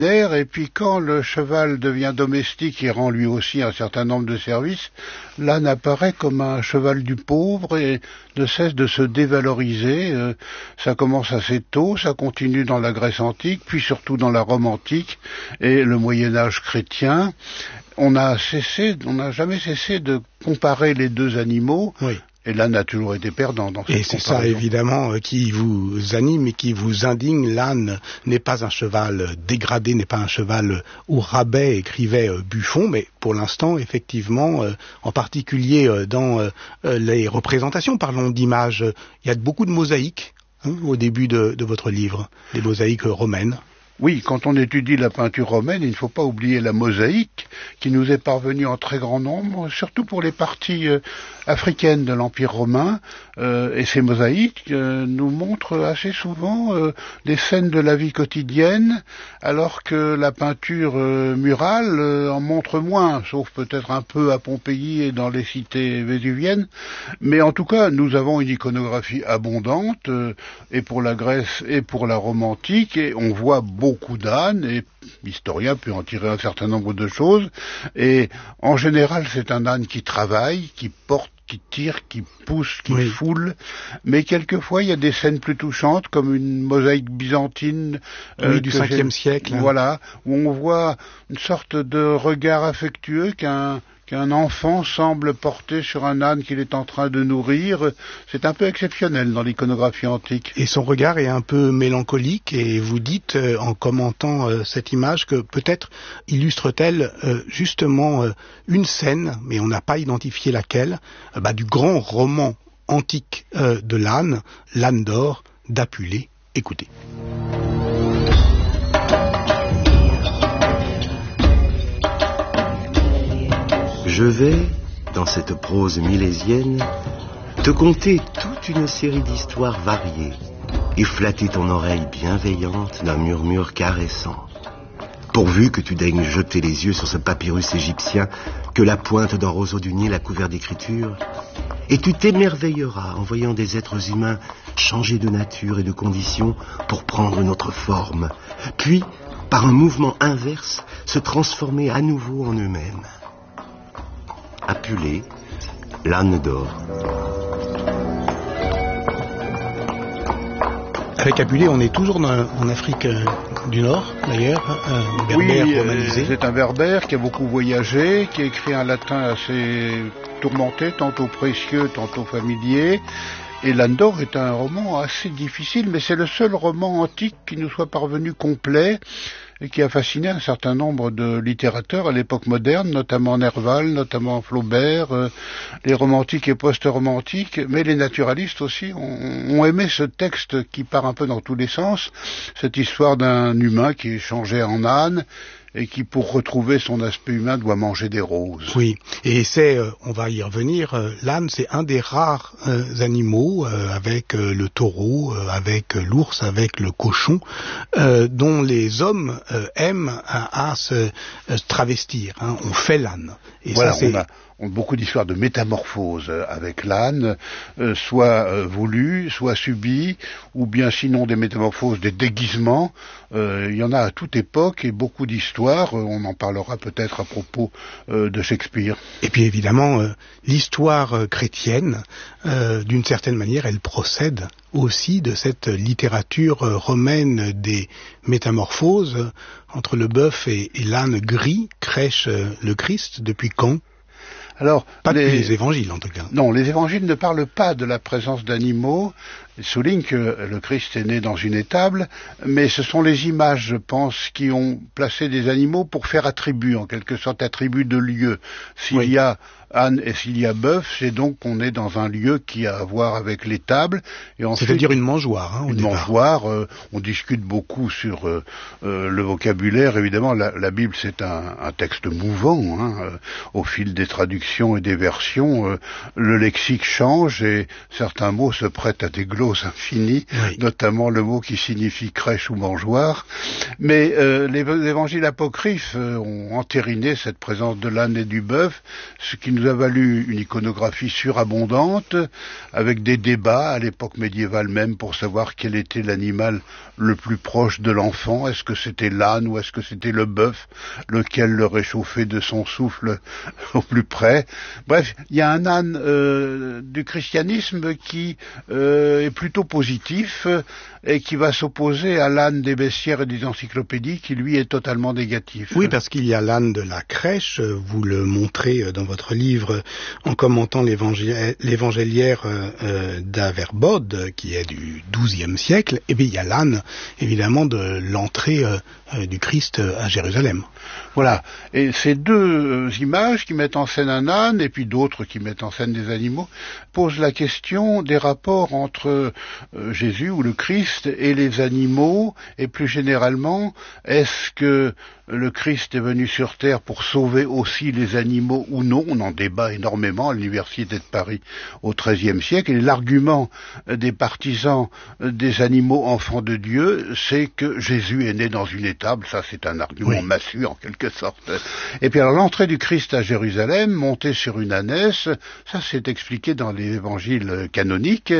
Et puis quand le cheval devient domestique et rend lui aussi un certain nombre de services, l'âne apparaît comme un cheval du pauvre et ne cesse de se dévaloriser. Ça commence assez tôt, ça continue dans la Grèce antique, puis surtout dans la Rome antique et le Moyen-Âge chrétien. On n'a jamais cessé de comparer les deux animaux. Oui. Et l'âne a toujours été perdant dans cette comparaison. Et c'est ça, évidemment, qui vous anime et qui vous indigne. L'âne n'est pas un cheval dégradé, n'est pas un cheval au rabais, écrivait Buffon, mais pour l'instant, effectivement, en particulier dans les représentations, parlons d'images, il y a beaucoup de mosaïques au début de votre livre, des mosaïques romaines. Oui, quand on étudie la peinture romaine, il ne faut pas oublier la mosaïque qui nous est parvenue en très grand nombre, surtout pour les parties africaines de l'Empire romain. Et ces mosaïques nous montrent assez souvent des scènes de la vie quotidienne, alors que la peinture murale en montre moins, sauf peut-être un peu à Pompéi et dans les cités vésuviennes. Mais en tout cas, nous avons une iconographie abondante, et pour la Grèce et pour la Rome antique, et on voit beaucoup d'ânes, et l'historien peut en tirer un certain nombre de choses, et en général c'est un âne qui travaille, qui porte, qui tire, qui pousse, qui foule, mais quelquefois il y a des scènes plus touchantes, comme une mosaïque byzantine du 5e siècle. Voilà, où on voit une sorte de regard affectueux qu'un enfant semble porter sur un âne qu'il est en train de nourrir. C'est un peu exceptionnel dans l'iconographie antique. Et son regard est un peu mélancolique, et vous dites, en commentant cette image, que peut-être illustre-t-elle justement une scène, mais on n'a pas identifié laquelle, du grand roman antique de l'âne, L'âne d'or, d'Apulée. Écoutez. Je vais, dans cette prose milésienne, te conter toute une série d'histoires variées et flatter ton oreille bienveillante d'un murmure caressant. Pourvu que tu daignes jeter les yeux sur ce papyrus égyptien que la pointe d'un roseau du Nil a couvert d'écriture, et tu t'émerveilleras en voyant des êtres humains changer de nature et de condition pour prendre une autre forme, puis, par un mouvement inverse, se transformer à nouveau en eux-mêmes. Apulée, l'âne d'or. Avec Apulée, on est toujours en Afrique du Nord, d'ailleurs, berbère romanisé. C'est un berbère qui a beaucoup voyagé, qui a écrit un latin assez tourmenté, tantôt précieux, tantôt familier. Et L'âne d'or est un roman assez difficile, mais c'est le seul roman antique qui nous soit parvenu complet et qui a fasciné un certain nombre de littérateurs à l'époque moderne, notamment Nerval, notamment Flaubert, les romantiques et post-romantiques, mais les naturalistes aussi ont aimé ce texte qui part un peu dans tous les sens, cette histoire d'un humain qui est changé en âne, et qui, pour retrouver son aspect humain, doit manger des roses. Oui, et c'est, on va y revenir, l'âne, c'est un des rares animaux, avec le taureau, avec l'ours, avec le cochon, dont les hommes aiment à se travestir. On fait l'âne. Et voilà, ça, on a beaucoup d'histoires de métamorphose avec l'âne, soit voulues, soit subies, ou bien sinon des métamorphoses, des déguisements. Il y en a à toute époque et beaucoup d'histoires. On en parlera peut-être à propos de Shakespeare. Et puis évidemment, l'histoire chrétienne, d'une certaine manière, elle procède aussi de cette littérature romaine des métamorphoses. Entre le bœuf et l'âne gris crèche le Christ. Depuis quand ? Alors, pas depuis les évangiles, en tout cas. Non, les évangiles ne parlent pas de la présence d'animaux. Ils soulignent que le Christ est né dans une étable, mais ce sont les images, je pense, qui ont placé des animaux pour faire attribut, en quelque sorte attribut de lieu. S'il y a âne et s'il y a bœuf, c'est donc qu'on est dans un lieu qui a à voir avec l'étable. C'est-à-dire une mangeoire. Une mangeoire, on discute beaucoup sur le vocabulaire. Évidemment, la Bible, c'est un texte mouvant. Au fil des traductions et des versions, le lexique change et certains mots se prêtent à des spéculoos infinie, notamment le mot qui signifie crèche ou mangeoire. Mais les évangiles apocryphes ont entériné cette présence de l'âne et du bœuf, ce qui nous a valu une iconographie surabondante, avec des débats à l'époque médiévale même pour savoir quel était l'animal le plus proche de l'enfant. Est-ce que c'était l'âne ou est-ce que c'était le bœuf, lequel le réchauffait de son souffle au plus près. Bref, il y a un âne du christianisme qui est plutôt positif et qui va s'opposer à l'âne des bestiaires et des encyclopédies qui lui est totalement négatif. Oui, parce qu'il y a l'âne de la crèche, vous le montrez dans votre livre en commentant l'évangéliaire d'Averbode, qui est du XIIe siècle, et bien il y a l'âne évidemment de l'entrée du Christ à Jérusalem. Voilà, et ces deux images qui mettent en scène un âne et puis d'autres qui mettent en scène des animaux posent la question des rapports entre Jésus ou le Christ et les animaux, et plus généralement, est-ce que le Christ est venu sur terre pour sauver aussi les animaux ou non? On en débat énormément à l'Université de Paris au XIIIe siècle, et l'argument des partisans des animaux enfants de Dieu, c'est que Jésus est né dans une étable. Ça, c'est un argument massu en quelque sorte. Et puis alors l'entrée du Christ à Jérusalem, montée sur une ânesse, ça c'est expliqué dans les évangiles canoniques.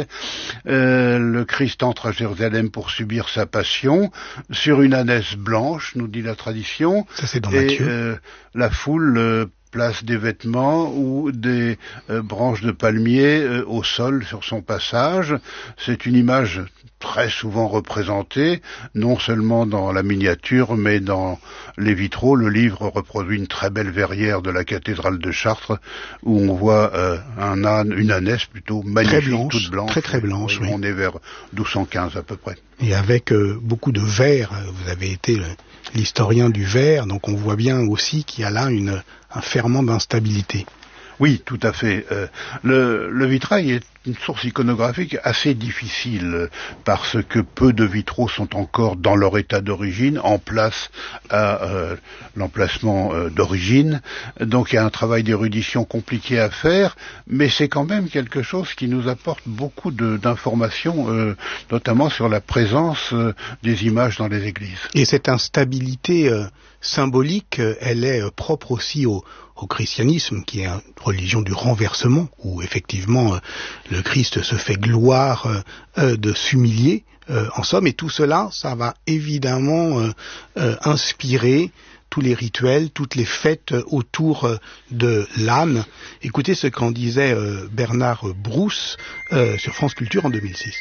Le Christ entre à Jérusalem pour subir sa passion sur une ânesse blanche, nous dit la tradition. Ça c'est dans Matthieu. Et la foule place des vêtements ou des branches de palmier au sol sur son passage. C'est une image très souvent représentée, non seulement dans la miniature, mais dans les vitraux. Le livre reproduit une très belle verrière de la cathédrale de Chartres, où on voit un âne, une ânesse plutôt magnifique, très blanche, toute blanche. très blanche. Oui. On est vers 1215 à peu près. Et avec beaucoup de verre. Vous avez été l'historien du verre, donc on voit bien aussi qu'il y a là un ferment d'instabilité. Oui, tout à fait. Le vitrail est une source iconographique assez difficile parce que peu de vitraux sont encore dans leur état d'origine, en place à l'emplacement d'origine. Donc il y a un travail d'érudition compliqué à faire, mais c'est quand même quelque chose qui nous apporte beaucoup d'informations, notamment sur la présence des images dans les églises. Et cette instabilité symbolique, elle est propre aussi au christianisme, qui est une religion du renversement, où effectivement le Christ se fait gloire de s'humilier, en somme, et tout cela, ça va évidemment inspirer tous les rituels, toutes les fêtes autour de l'âne. Écoutez ce qu'en disait Bernard Brousse sur France Culture en 2006.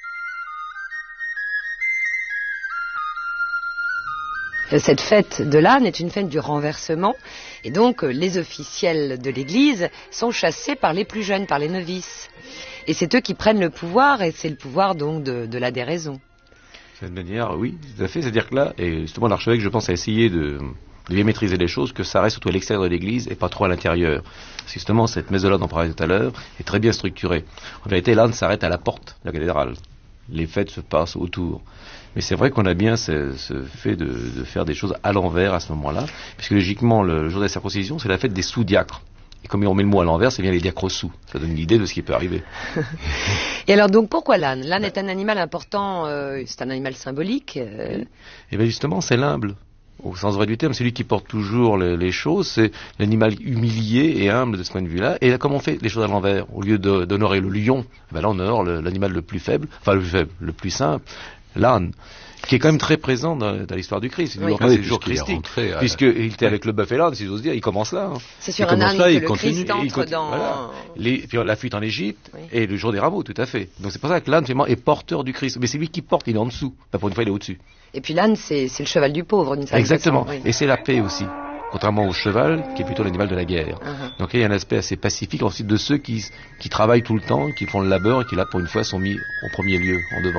Cette fête de l'âne est une fête du renversement, et donc les officiels de l'Église sont chassés par les plus jeunes, par les novices. Et c'est eux qui prennent le pouvoir, et c'est le pouvoir donc de la déraison. De cette manière, oui, tout à fait. C'est-à-dire que là, et justement l'archevêque, je pense, a essayé de bien maîtriser les choses, que ça reste surtout à l'extérieur de l'église et pas trop à l'intérieur. Parce que justement, cette messe de l'âne dont on parlait tout à l'heure est très bien structurée. En vérité, l'âne s'arrête à la porte de la cathédrale. Les fêtes se passent autour. Mais c'est vrai qu'on a bien ce fait de faire des choses à l'envers à ce moment-là, puisque logiquement, le jour de la circoncision, c'est la fête des sous-diacres. Et comme on met le mot à l'envers, c'est bien les diacres sous. Ça donne une idée de ce qui peut arriver. Et alors donc, pourquoi l'âne? L'âne est un animal important, c'est un animal symbolique. Et bien justement, c'est l'humble. Au sens vrai du terme, c'est lui qui porte toujours les choses, c'est l'animal humilié et humble de ce point de vue-là. Et là, comme on fait les choses à l'envers, au lieu d'honorer le lion, ben là on honore l'animal le plus faible, le plus simple, l'âne, qui est quand même très présent dans l'histoire du Christ. Oui. C'est toujours christique, puisqu'il était avec le bœuf et l'âne, si j'ose dire, il commence là. Hein. C'est sur un âne que le Christ entre dans... Voilà. Puis la fuite en Égypte, et le jour des rameaux, tout à fait. Donc c'est pour ça que l'âne, finalement, est porteur du Christ. Mais c'est lui qui porte, il est en dessous. Enfin, pour une fois, il est au-dessus. Et puis l'âne, c'est le cheval du pauvre, d'une certaine Exactement. façon. Oui. Et c'est la paix aussi. Contrairement au cheval, qui est plutôt l'animal de la guerre. Donc il y a un aspect assez pacifique ensuite de ceux qui travaillent tout le temps, qui font le labeur et qui là pour une fois sont mis au premier lieu, en devant.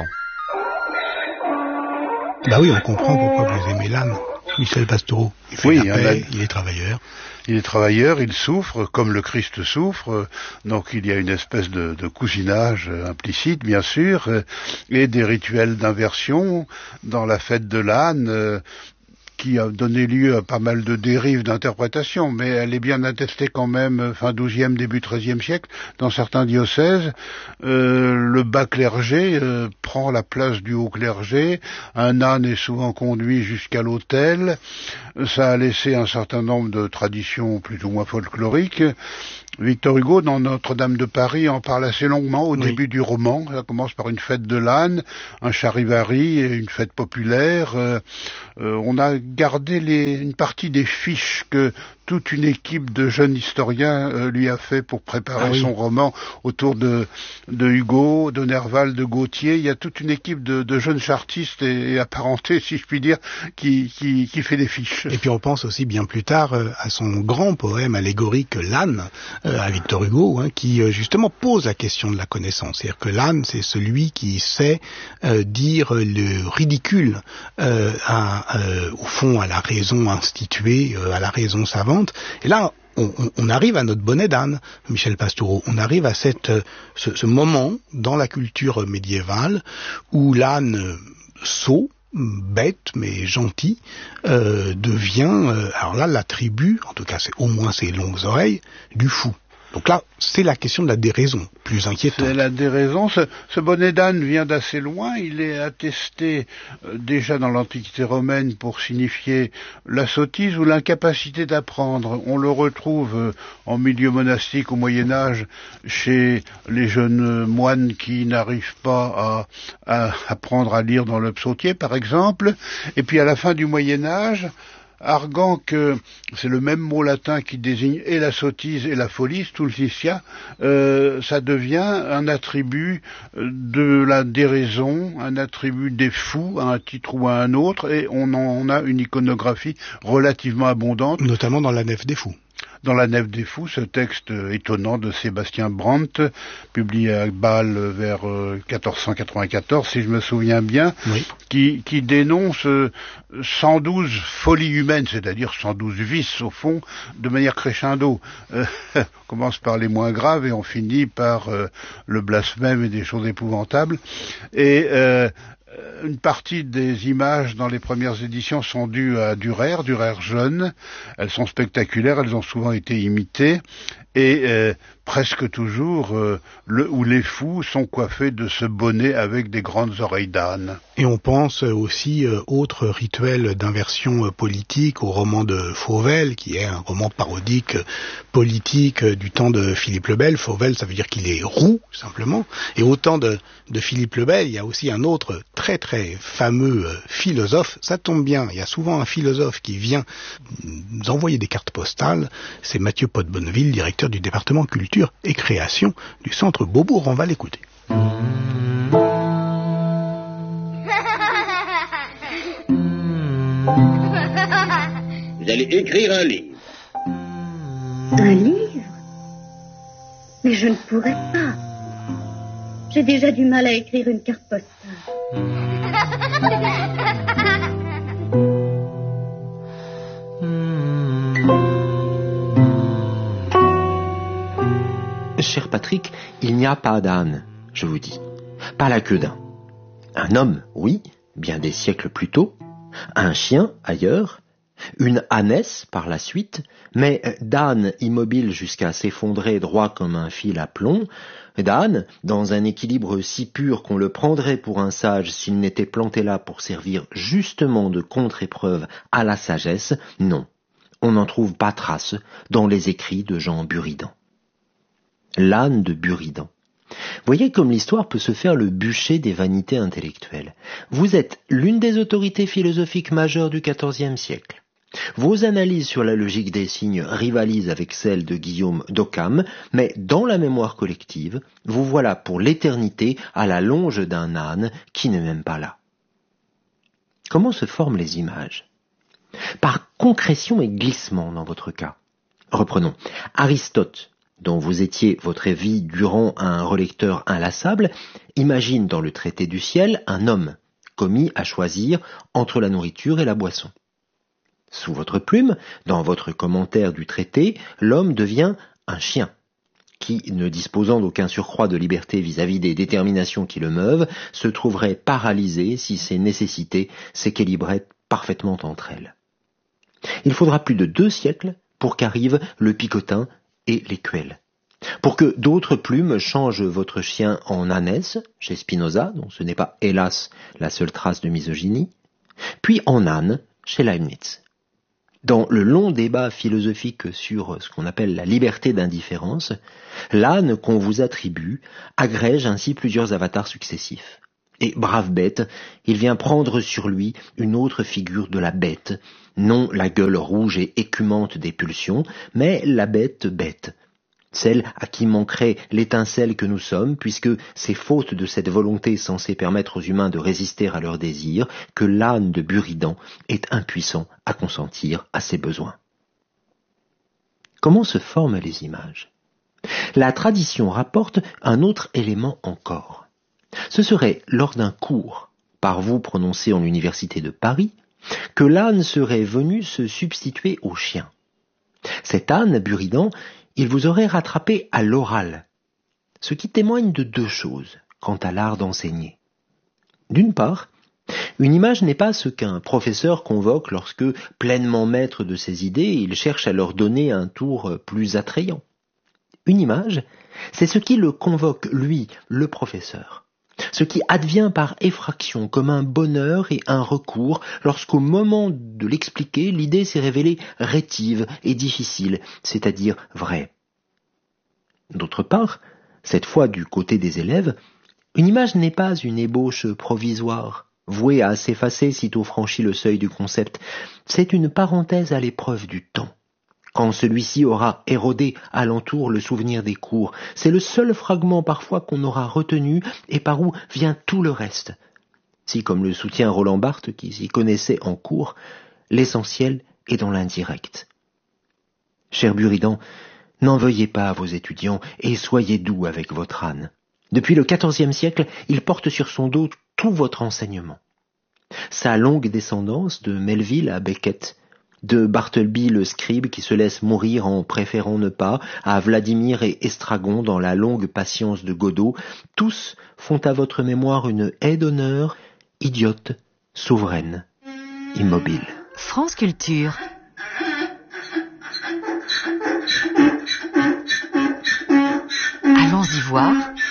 Bah oui, on comprend pourquoi vous aimez l'âne, Michel Pastoureau. Il fait la paix, il est travailleur. Il est travailleur, il souffre, comme le Christ souffre, donc il y a une espèce de cousinage implicite, bien sûr, et des rituels d'inversion dans la fête de l'âne. qui a donné lieu à pas mal de dérives d'interprétation, mais elle est bien attestée quand même fin XIIe, début XIIIe siècle. Dans certains diocèses, le bas clergé prend la place du haut clergé. Un âne est souvent conduit jusqu'à l'autel. Ça a laissé un certain nombre de traditions plus ou moins folkloriques. Victor Hugo, dans Notre-Dame de Paris, en parle assez longuement au début du roman. Ça commence par une fête de l'âne, un charivari et une fête populaire. On a gardé une partie des fiches que toute une équipe de jeunes historiens lui a fait pour préparer son roman autour de Hugo, de Nerval, de Gautier. Il y a toute une équipe de jeunes chartistes et apparentés, si je puis dire, qui fait des fiches. Et puis on pense aussi bien plus tard à son grand poème allégorique L'âne, à Victor Hugo, qui justement pose la question de la connaissance. C'est-à-dire que l'âne, c'est celui qui sait dire le ridicule au fond à la raison instituée, à la raison savante. Et là, on arrive à notre bonnet d'âne, Michel Pastoureau. On arrive à ce moment dans la culture médiévale où l'âne sot, bête mais gentil, devient, alors là, l'attribut, en tout cas c'est au moins ses longues oreilles, du fou. Donc là, c'est la question de la déraison, plus inquiétante. C'est la déraison. Ce bonnet d'âne vient d'assez loin. Il est attesté déjà dans l'Antiquité romaine pour signifier la sottise ou l'incapacité d'apprendre. On le retrouve en milieu monastique au Moyen-Âge chez les jeunes moines qui n'arrivent pas à apprendre à lire dans le psautier, par exemple. Et puis à la fin du Moyen-Âge, arguant que c'est le même mot latin qui désigne et la sottise et la folie, stultitia, ça devient un attribut de la déraison, un attribut des fous, à un titre ou à un autre, et on en a une iconographie relativement abondante. Notamment dans la Nef des fous. Dans la Nef des fous, ce texte étonnant de Sébastien Brandt, publié à Bâle vers 1494, si je me souviens bien, qui dénonce 112 folies humaines, c'est-à-dire 112 vices, au fond, de manière crescendo. On commence par les moins graves et on finit par le blasphème et des choses épouvantables. Et une partie des images dans les premières éditions sont dues à Dürer jeune. Elles sont spectaculaires, elles ont souvent été imitées. Et presque toujours, où les fous sont coiffés de ce bonnet avec des grandes oreilles d'âne. Et on pense aussi, autre rituel d'inversion politique, au roman de Fauvel, qui est un roman parodique politique du temps de Philippe le Bel. Fauvel, ça veut dire qu'il est roux, simplement. Et au temps de Philippe le Bel, il y a aussi un autre très très fameux philosophe. Ça tombe bien, il y a souvent un philosophe qui vient nous envoyer des cartes postales. C'est Mathieu Pot-Bonneville, directeur du département culture et création du centre Beaubourg. On va l'écouter. Vous allez écrire un livre. Un livre? Mais je ne pourrais pas. J'ai déjà du mal à écrire une carte postale. Cher Patrick, il n'y a pas d'âne, je vous dis. Pas la queue d'un. Un homme, oui, bien des siècles plus tôt. Un chien, ailleurs. Une ânesse, par la suite. Mais d'âne immobile jusqu'à s'effondrer droit comme un fil à plomb. D'âne, dans un équilibre si pur qu'on le prendrait pour un sage s'il n'était planté là pour servir justement de contre-épreuve à la sagesse, non. On n'en trouve pas trace dans les écrits de Jean Buridan. L'âne de Buridan. Voyez comme l'histoire peut se faire le bûcher des vanités intellectuelles. Vous êtes l'une des autorités philosophiques majeures du XIVe siècle. Vos analyses sur la logique des signes rivalisent avec celles de Guillaume d'Occam, mais dans la mémoire collective, vous voilà pour l'éternité à la longe d'un âne qui n'est même pas là. Comment se forment les images? Par concrétion et glissement dans votre cas. Reprenons. Aristote, dont vous étiez votre vie durant un relecteur inlassable, imagine dans le traité du ciel un homme, commis à choisir entre la nourriture et la boisson. Sous votre plume, dans votre commentaire du traité, l'homme devient un chien, qui, ne disposant d'aucun surcroît de liberté vis-à-vis des déterminations qui le meuvent, se trouverait paralysé si ses nécessités s'équilibraient parfaitement entre elles. Il faudra plus de 2 siècles pour qu'arrivent le picotin et l'écuelle. Pour que d'autres plumes changent votre chien en ânesse, chez Spinoza, dont ce n'est pas, hélas, la seule trace de misogynie, puis en âne, chez Leibniz. Dans le long débat philosophique sur ce qu'on appelle la liberté d'indifférence, l'âne qu'on vous attribue agrège ainsi plusieurs avatars successifs. Et brave bête, il vient prendre sur lui une autre figure de la bête, non la gueule rouge et écumante des pulsions, mais la bête bête, celle à qui manquerait l'étincelle que nous sommes, puisque c'est faute de cette volonté censée permettre aux humains de résister à leurs désirs que l'âne de Buridan est impuissant à consentir à ses besoins. Comment se forment les images ? La tradition rapporte un autre élément encore. Ce serait lors d'un cours, par vous prononcé en l'université de Paris, que l'âne serait venu se substituer au chien. Cet âne, Buridan, il vous aurait rattrapé à l'oral, ce qui témoigne de 2 choses quant à l'art d'enseigner. D'une part, une image n'est pas ce qu'un professeur convoque lorsque, pleinement maître de ses idées, il cherche à leur donner un tour plus attrayant. Une image, c'est ce qui le convoque, lui, le professeur. Ce qui advient par effraction comme un bonheur et un recours lorsqu'au moment de l'expliquer, l'idée s'est révélée rétive et difficile, c'est-à-dire vraie. D'autre part, cette fois du côté des élèves, une image n'est pas une ébauche provisoire, vouée à s'effacer sitôt franchi le seuil du concept, c'est une parenthèse à l'épreuve du temps. Quand celui-ci aura érodé alentour le souvenir des cours, c'est le seul fragment parfois qu'on aura retenu et par où vient tout le reste. Si, comme le soutient Roland Barthes, qui s'y connaissait en cours, l'essentiel est dans l'indirect. Cher Buridan, n'en veuillez pas à vos étudiants et soyez doux avec votre âne. Depuis le XIVe siècle, il porte sur son dos tout votre enseignement. Sa longue descendance de Melville à Beckett, de Bartleby le scribe qui se laisse mourir en préférant ne pas, à Vladimir et Estragon dans la longue patience de Godot, tous font à votre mémoire une haie d'honneur, idiote, souveraine, immobile. France Culture. Allons-y voir.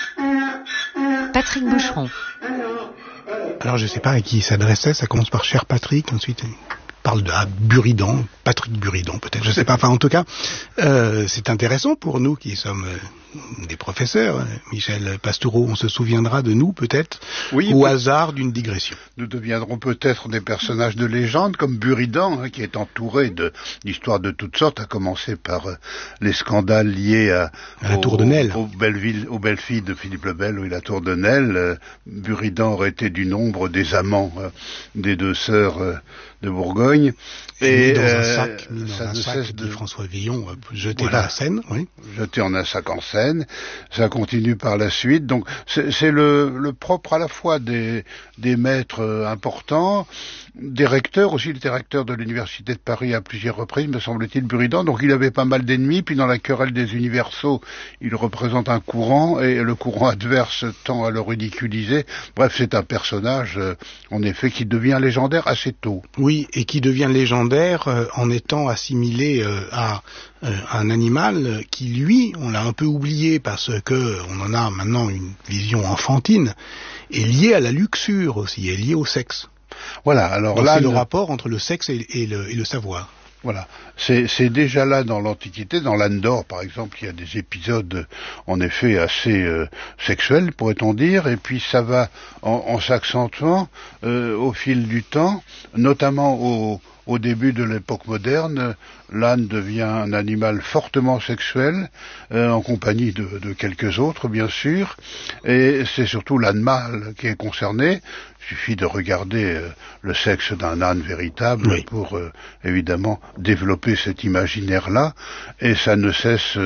Patrick Boucheron. Alors je ne sais pas à qui il s'adressait, ça commence par cher Patrick, ensuite parle de Buridan, Patrick Buridan peut-être, je sais pas, enfin en tout cas, c'est intéressant pour nous qui sommes des professeurs. Michel Pastoureau, on se souviendra de nous peut-être, oui, au hasard d'une digression. Nous deviendrons peut-être des personnages de légende comme Buridan, qui est entouré d'histoires de toutes sortes, à commencer par les scandales liés à la Tour de Nesle, aux belles filles de Philippe le Bel, oui, la Tour de Nesle. Buridan aurait été du nombre des amants des 2 sœurs de Bourgogne. Et dans un sac, dit François Villon, jeté voilà, à la Seine. Oui. Jeté en un sac en Seine. Ça continue par la suite. Donc c'est le propre à la fois des maîtres importants, des recteurs aussi. Il était recteur de l'université de Paris à plusieurs reprises, me semble-t-il, Buridan. Donc il avait pas mal d'ennemis. Puis dans la querelle des universaux, il représente un courant et le courant adverse tend à le ridiculiser. Bref, c'est un personnage, en effet, qui devient légendaire assez tôt. Oui, et qui devient légendaire en étant assimilé à un animal qui, lui, on l'a un peu oublié parce que on en a maintenant une vision enfantine, est lié à la luxure aussi, est lié au sexe. Voilà, alors là, c'est le rapport entre le sexe et le savoir. Voilà, c'est déjà là dans l'Antiquité, dans l'Âne d'Or par exemple, il y a des épisodes en effet assez sexuels, pourrait-on dire, et puis ça va en s'accentuant au fil du temps, notamment au début de l'époque moderne. L'âne devient un animal fortement sexuel, en compagnie de quelques autres bien sûr, et c'est surtout l'âne mâle qui est concerné. Il suffit de regarder le sexe d'un âne véritable, oui, pour évidemment développer cet imaginaire-là, et ça ne cesse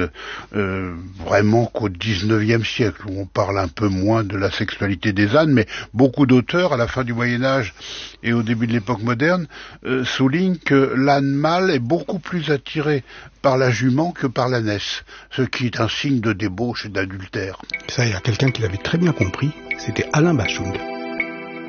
vraiment qu'au XIXe siècle, où on parle un peu moins de la sexualité des ânes, mais beaucoup d'auteurs, à la fin du Moyen-Âge et au début de l'époque moderne, soulignent que l'âne mâle est beaucoup plus attiré par la jument que par l'ânesse, ce qui est un signe de débauche et d'adultère. Ça, il y a quelqu'un qui l'avait très bien compris, c'était Alain Bachung.